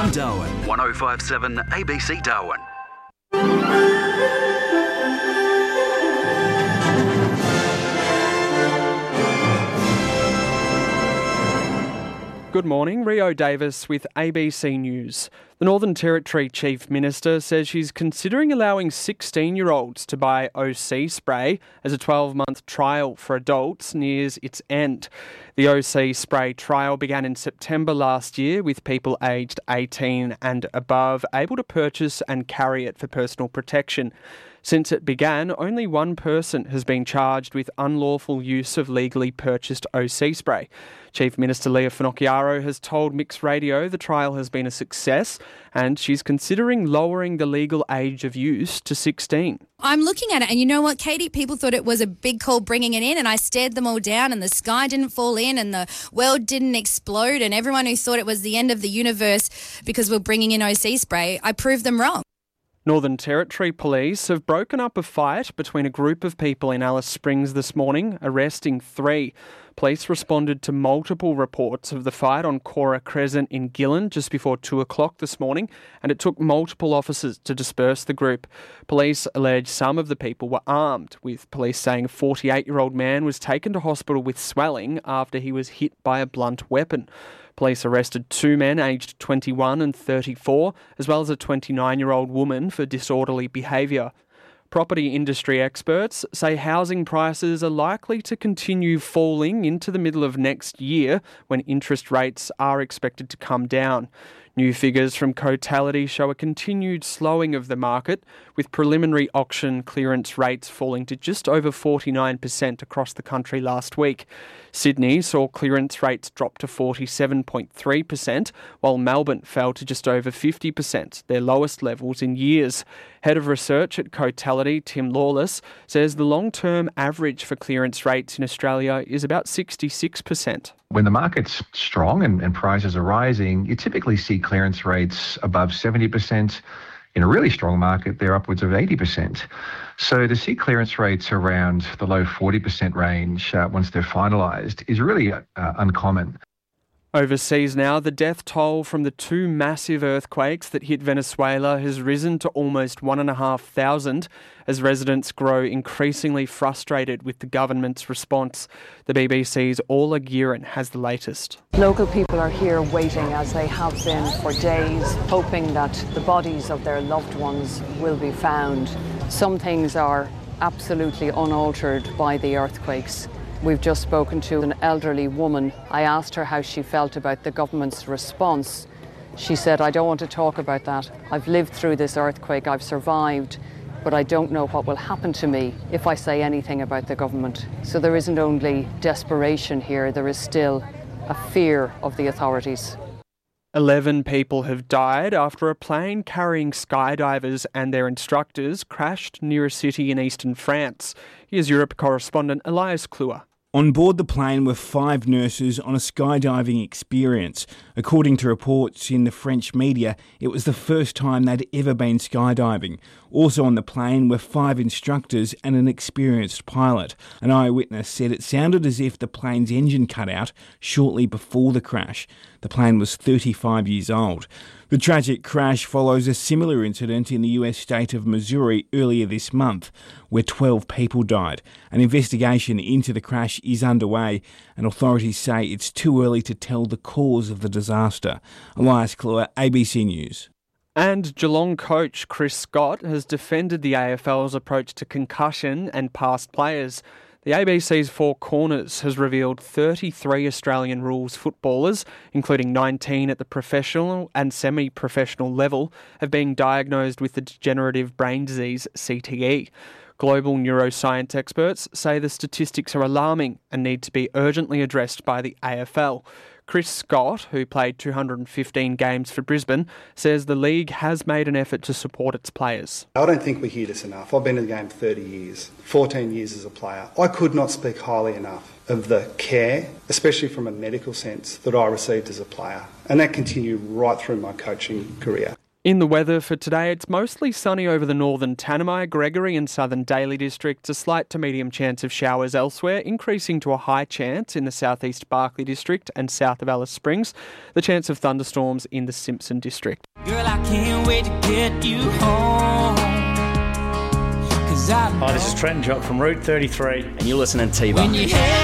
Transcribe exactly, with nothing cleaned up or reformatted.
in Darwin. one oh five point seven A B C Darwin. Good morning, Rio Davis with A B C News. The Northern Territory Chief Minister says she's considering allowing sixteen-year-olds to buy O C spray as a twelve-month trial for adults nears its end. The O C spray trial began in September last year with people aged eighteen and above able to purchase and carry it for personal protection. Since it began, only one person has been charged with unlawful use of legally purchased O C spray. Chief Minister Leah Finocchiaro has told Mix Radio the trial has been a success and she's considering lowering the legal age of use to sixteen. I'm looking at it and you know what, Katie? People thought it was a big call bringing it in and I stared them all down and the sky didn't fall in and the world didn't explode and everyone who thought it was the end of the universe because we're bringing in O C spray, I proved them wrong. Northern Territory Police have broken up a fight between a group of people in Alice Springs this morning, arresting three. Police responded to multiple reports of the fight on Cora Crescent in Gillen just before two o'clock this morning, and it took multiple officers to disperse the group. Police allege some of the people were armed, with police saying a forty-eight-year-old man was taken to hospital with swelling after he was hit by a blunt weapon. Police arrested two men aged twenty-one and thirty-four, as well as a twenty-nine-year-old woman for disorderly behaviour. Property industry experts say housing prices are likely to continue falling into the middle of next year when interest rates are expected to come down. New figures from Cotality show a continued slowing of the market, with preliminary auction clearance rates falling to just over forty-nine percent across the country last week. Sydney saw clearance rates drop to forty-seven point three percent, while Melbourne fell to just over fifty percent, their lowest levels in years. Head of research at Cotality, Tim Lawless, says the long-term average for clearance rates in Australia is about sixty-six percent. When the market's strong and, and prices are rising, you typically see clearance rates above seventy percent. In a really strong market, they're upwards of eighty percent. So to see clearance rates around the low forty percent range uh, once they're finalised is really uh, uncommon. Overseas now, the death toll from the two massive earthquakes that hit Venezuela has risen to almost one and a half thousand as residents grow increasingly frustrated with the government's response. The B B C's Orla Guerin has the latest. Local people are here waiting, as they have been for days, hoping that the bodies of their loved ones will be found. Some things are absolutely unaltered by the earthquakes. We've just spoken to an elderly woman. I asked her how she felt about the government's response. She said, I don't want to talk about that. I've lived through this earthquake, I've survived, but I don't know what will happen to me if I say anything about the government. So there isn't only desperation here, there is still a fear of the authorities. Eleven people have died after a plane carrying skydivers and their instructors crashed near a city in eastern France. Here's Europe correspondent Elias Kluwer. On board the plane were five nurses on a skydiving experience. According to reports in the French media, it was the first time they'd ever been skydiving. Also on the plane were five instructors and an experienced pilot. An eyewitness said it sounded as if the plane's engine cut out shortly before the crash. The plane was thirty-five years old. The tragic crash follows a similar incident in the U S state of Missouri earlier this month, where twelve people died. An investigation into the crash is underway, and authorities say it's too early to tell the cause of the disaster. Elias Kluwer, A B C News. And Geelong coach Chris Scott has defended the A F L's approach to concussion and past players. The A B C's Four Corners has revealed thirty-three Australian rules footballers, including nineteen at the professional and semi-professional level, have been diagnosed with the degenerative brain disease C T E. Global neuroscience experts say the statistics are alarming and need to be urgently addressed by the A F L. Chris Scott, who played two hundred fifteen games for Brisbane, says the league has made an effort to support its players. I don't think we hear this enough. I've been in the game thirty years, fourteen years as a player. I could not speak highly enough of the care, especially from a medical sense, that I received as a player. And that continued right through my coaching career. In the weather for today, it's mostly sunny over the northern Tanami, Gregory and southern Daly districts. A slight to medium chance of showers elsewhere, increasing to a high chance in the southeast Barkly district and south of Alice Springs. The chance of thunderstorms in the Simpson district. Girl, I can't wait to get you home. Hi, this is Trenton Jock from Route thirty-three. And you're listening to T-Bar.